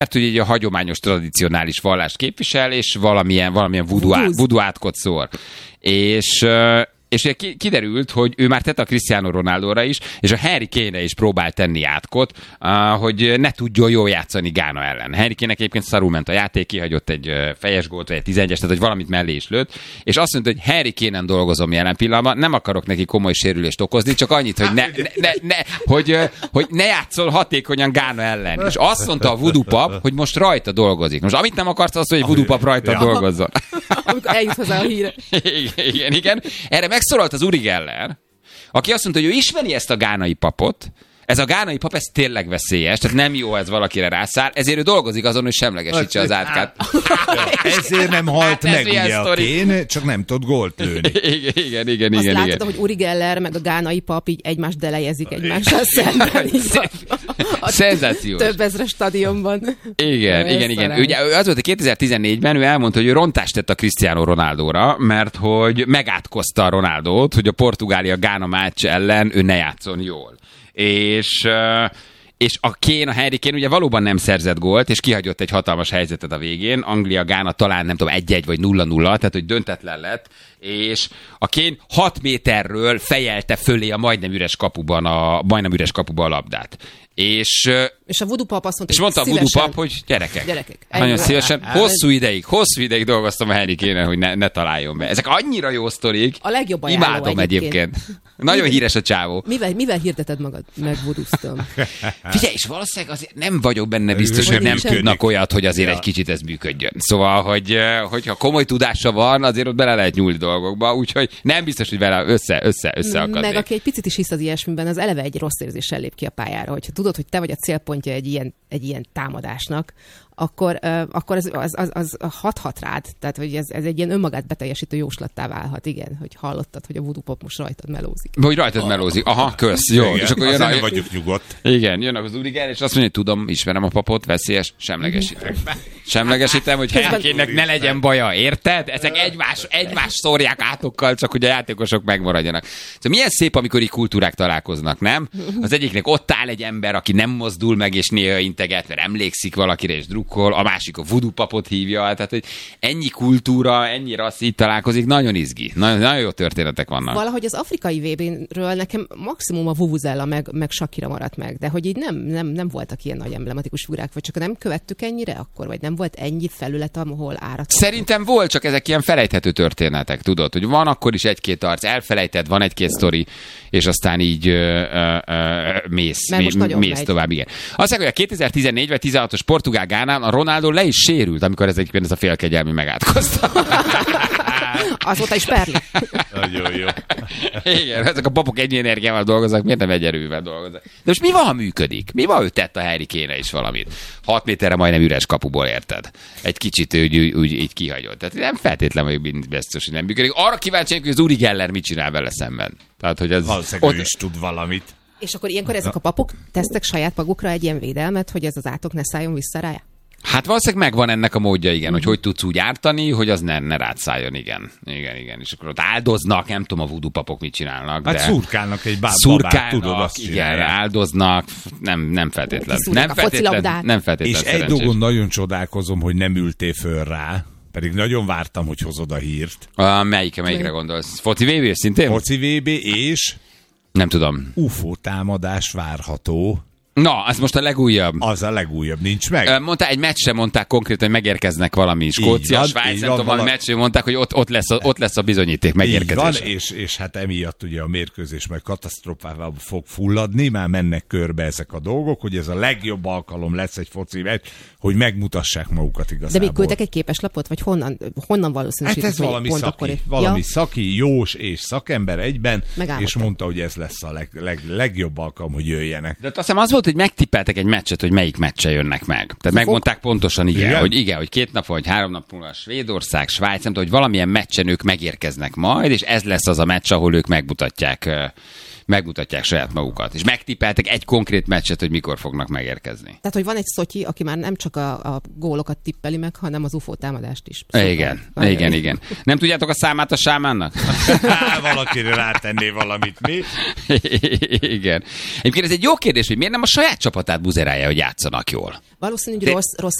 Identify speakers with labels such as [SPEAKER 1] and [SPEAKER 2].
[SPEAKER 1] mert hogy így a hagyományos, tradicionális vallást képvisel, és valamilyen voodoo átkot szór. És kiderült, hogy ő már tette a Cristiano Ronaldóra is, és a Harry Kane-re is próbált tenni átkot, hogy ne tudjon jól játszani Gána ellen. Harry Kane-nek egyébként szarul ment a játék, kihagyott egy fejes gólt, vagy egy 11-es, tehát hogy valamit mellé is lőtt, és azt mondta, hogy Harry Kane-en dolgozom jelen pillanatban, nem akarok neki komoly sérülést okozni, csak annyit, hogy hogy ne játszol hatékonyan Gána ellen. És azt mondta a voodoo pap, hogy most rajta dolgozik. Most amit nem akarsz, az, hogy egy voodoo pap rajta dolgozzon.
[SPEAKER 2] Amikor eljut hozzá a híre.
[SPEAKER 1] Igen. Erre megszólalt az Uri Geller, aki azt mondta, hogy ő ismeri ezt a gánai papot, ez a gánai pap, ez tényleg veszélyes, tehát nem jó, ez valakire rászáll, ezért ő dolgozik azon, hogy semlegesítse az átkát.
[SPEAKER 3] Ezért nem halt meg ugye a Kane, csak nem tud gólt lőni.
[SPEAKER 1] Igen.
[SPEAKER 2] Azt látod, hogy Uri Geller meg a gánai pap így egymást delejezik egymással szemben.
[SPEAKER 1] Szenzációs.
[SPEAKER 2] Több ezres stadionban.
[SPEAKER 1] Igen. Ugye az volt, hogy 2014-ben ő elmondta, hogy ő rontást tett a Cristiano Ronaldóra, mert hogy megátkozta a Ronaldót, hogy a Portugália-Gána meccs ellen ő ne játszon jól. És a Kane, a Harry Kane ugye valóban nem szerzett gólt, és kihagyott egy hatalmas helyzetet a végén. Anglia-Gána talán nem tudom 1-1 vagy 0-0, tehát hogy döntetlen lett, és a Kane 6 méterről fejelte fölé a majdnem üres kapuban a labdát. És
[SPEAKER 2] a voodoo pap azt mondta,
[SPEAKER 1] és mondta a voodoo pap, hogy gyerekek. Nagyon szívesen. Hosszú ideig dolgoztam a Harry Kane-en, hogy ne találjon be. Ezek annyira jó sztorik.
[SPEAKER 2] A legjobb ajánló
[SPEAKER 1] imádom egyébként. Nagyon híres a csávó.
[SPEAKER 2] Mivel hirdeted magad? Megvoodóztam.
[SPEAKER 1] Figyelj, és valószínűleg azért nem vagyok benne biztos, hogy nem tudnak olyat, hogy azért egy kicsit ez működjön. Szóval, hogyha komoly tudása van, azért ott bele lehet nyúlni dolgokba, úgyhogy nem biztos, hogy vele összeakadnék.
[SPEAKER 2] Meg aki egy picit is hisz az ilyesmiben, az eleve egy rossz érzéssel lép ki a pályára. Hogyha tudod, hogy te vagy a célpontja egy ilyen támadásnak, akkor az hathat rád. Tehát, hogy ez egy ilyen önmagát beteljesítő jóslattá válhat. Igen, hogy hallottad, hogy a voodoo pop most rajtad melózik.
[SPEAKER 1] Hogy rajtad melózik. Aha, kösz. Jó.
[SPEAKER 3] Igen, és akkor nem vagyok nyugodt.
[SPEAKER 1] Igen, jön az Uri Geller, és azt mondja, hogy tudom, ismerem a papot, veszélyes, semlegesítem, hogy Harry-nek ne legyen baja, érted? Ezek egymás szórják átokkal, csak hogy a játékosok megmaradjanak. Szóval milyen szép, amikor így kultúrák találkoznak, nem? Az egyiknek ott áll egy ember, aki nem mozdul meg, és néha integet, mert emlékszik valakire, és drukkol, a másik a voodoo papot hívja, tehát hogy ennyi kultúra, ennyi rassz így találkozik, nagyon izgi. Nagyon jó történetek vannak.
[SPEAKER 2] Valahogy az afrikai VB-ről nekem maximum a Vuvuzela meg Shakira maradt meg, de hogy így nem voltak ilyen nagy emblematikus figurák, vagy csak nem követtük ennyire akkor, vagy nem volt ennyi felület, ahol árat.
[SPEAKER 1] Szerintem volt, csak ezek ilyen felejthető történetek, tudod, hogy van akkor is egy-két arc, elfelejted, van egy-két sztori, és aztán így mész tovább, igen. Azt mondja, hogy a 2014 vagy 16-os Portugál Gánán a Ronaldo le is sérült, amikor ez a félkegyelmi megátkozta.
[SPEAKER 2] Azóta is perli.
[SPEAKER 3] Nagyon jó.
[SPEAKER 1] Igen, ezek a papok ennyi energiával dolgoznak, miért nem egy erővel dolgoznak? De most mi van, ha működik? Mi van, hogy tett a Harry Kane-re is valamit? 6 méterre majdnem üres kapuból, érted? Egy kicsit úgy így kihagyott. Tehát nem feltétlenül vagyok biztos, hogy nem működik. Arra kíváncsi, hogy az Uri Geller mit csinál vele szemben. Tehát, hogy ez
[SPEAKER 3] valószínűleg ő is tud valamit.
[SPEAKER 2] És akkor ilyenkor ezek a papok tesztek saját magukra egy ilyen védelmet, hogy ez az átok ne szálljon vissza rá?
[SPEAKER 1] Hát valószínűleg megvan ennek a módja, igen, hogy tudsz úgy ártani, hogy az ne rád szálljon, igen. És akkor ott áldoznak, nem tudom a voodoo papok mit csinálnak.
[SPEAKER 3] Hát
[SPEAKER 1] de
[SPEAKER 3] szurkálnak egy babát, tudod azt
[SPEAKER 1] igen,
[SPEAKER 3] csinálják.
[SPEAKER 1] Áldoznak, nem feltétlen. Nem feltétlen.
[SPEAKER 3] És egy dolgon nagyon csodálkozom, hogy nem ültél föl rá, pedig nagyon vártam, hogy hozod a hírt.
[SPEAKER 1] Melyikre gondolsz? Foci VB szintén?
[SPEAKER 3] Foci VB és...
[SPEAKER 1] Nem tudom.
[SPEAKER 3] UFO támadás várható.
[SPEAKER 1] Na, ez most a legújabb.
[SPEAKER 3] Az a legújabb, nincs meg?
[SPEAKER 1] Egy meccsen mondták konkrétan, hogy megérkeznek valami. Skócia, Svájc, nem tudom, valami meccsen mondták, hogy ott lesz a bizonyíték megérkezése.
[SPEAKER 3] Így van, és hát emiatt ugye a mérkőzés meg katasztrófával fog fulladni, már mennek körbe ezek a dolgok, hogy ez a legjobb alkalom lesz egy foci meccs, hogy megmutassák magukat igazából.
[SPEAKER 2] De még küldtek egy képeslapot, vagy honnan valószínűsítik?
[SPEAKER 3] Hát ez valami szaki, jós és szakember egyben, és mondta, hogy ez lesz a legjobb alkalom, hogy jöjjenek.
[SPEAKER 1] De azt hiszem az volt, hogy megtippeltek egy meccset, hogy melyik meccse jönnek meg. Tehát megmondták pontosan hogy 2 nap vagy 3 nap múlva Svédország, Svájc, nem tudom, hogy valamilyen meccsen ők megérkeznek majd, és ez lesz az a meccs, ahol ők megmutatják megmutatják saját magukat. És megtippeltek egy konkrét meccset, hogy mikor fognak megérkezni.
[SPEAKER 2] Tehát, hogy van egy szotyi, aki már nem csak a gólokat tippeli meg, hanem az UFO támadást is.
[SPEAKER 1] Igen. Nem tudjátok a számát a sámánnak?
[SPEAKER 3] Valakire rátenné valamit, mi?
[SPEAKER 1] Igen. Egyébként ez egy jó kérdés, hogy miért nem a saját csapatát buzerálja, hogy játszanak jól.
[SPEAKER 2] Valószínűleg rossz